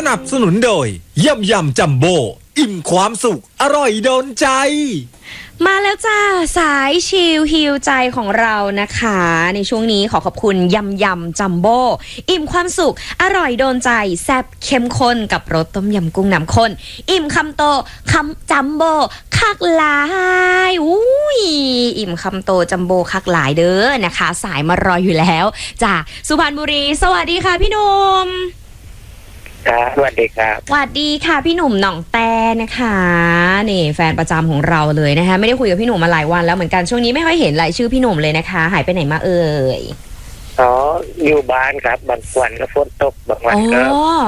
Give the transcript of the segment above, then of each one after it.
นับสนุนโดยยำจัมโบ้อิ่มความสุขอร่อยโดนใจมาแล้วจ้าสายชิลฮิลใจของเรานะคะในช่วงนี้ขอขอบคุณยำจัมโบ้อิ่มความสุขอร่อยโดนใจแซ่บเข้มข้นกับรสต้มยำกุ้งน้ำข้นอิ่มคำโตคำจัมโบ้คักหลายอุ้ยอิ่มคำโตจัมโบ้คักหลายเด้อนะคะสายมารออยู่แล้วจากสุพรรณบุรีสวัสดีค่ะพี่หนุ่มครับสวัสดีครับสวัสดีค่ะพี่หนุ่มหน่องแต่นะคะนี่แฟนประจำของเราเลยนะคะไม่ได้คุยกับพี่หนุ่มมาหลายวันแล้วเหมือนกันช่วงนี้ไม่ค่อยเห็นรายชื่อพี่หนุ่มเลยนะคะหายไปไหนมาเอ่ยอ๋ออยู่บ้านครับบางวันก็ฝนตกบางวันก็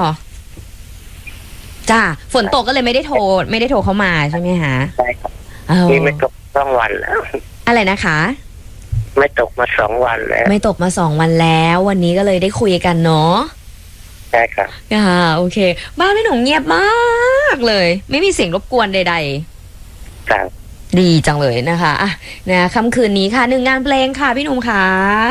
จ้าฝนตกก็เลยไม่ได้โทรเข้ามาใช่ไหมคะใช่ครับนี่ไม่ตก2 วันแล้วอะไรนะคะไม่ตกมา2 วันแล้วไม่ตกมา2 วันแล้ววันนี้ก็เลยได้คุยกันเนาะใช่ครับโอเคบ้านพี่หนุ่มเงียบมากเลยไม่มีเสียงรบกวนใดๆครับดีจังเลยนะคะอ่ะนะค่ำคืนนี้ค่ะ1 งานเพลงค่ะพี่หนุ่มค่ะ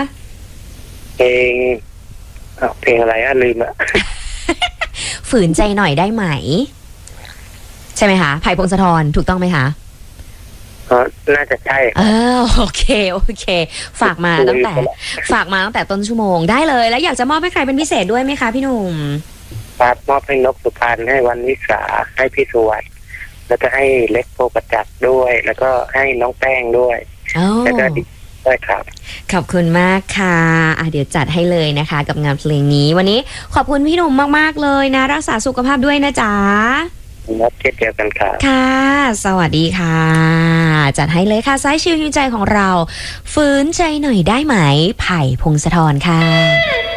เพลงอะไรลืมอะฝืนใจหน่อยได้ไหมใช่ไหมคะไผ่พงศธรถูกต้องไหมคะน่าจะใช่โอเคฝากมาตั้งแต่ต้นชั่วโมงได้เลยแล้วอยากจะมอบให้ใครเป็นพิเศษด้วยไหมคะพี่หนุ่มครับมอบให้นกสุพรรณให้วันวิสาให้พี่สวัสดิ์แล้วก็ให้เล็กโพประจักษ์ด้วยแล้วก็ให้น้องแป้งด้วยแล้วก็ด้วยครับขอบคุณมากค่ะเดี๋ยวจัดให้เลยนะคะกับงานเพลงนี้วันนี้ขอบคุณพี่หนุ่มมากๆเลยนะรักษาสุขภาพด้วยนะจ๊ะเช่นเดียวกันครับค่ะสวัสดีค่ะจัดให้เลยค่ะสายชิลฮิวใจของเราฟื้นใจหน่อยได้ไหมไผ่พงศธรค่ะ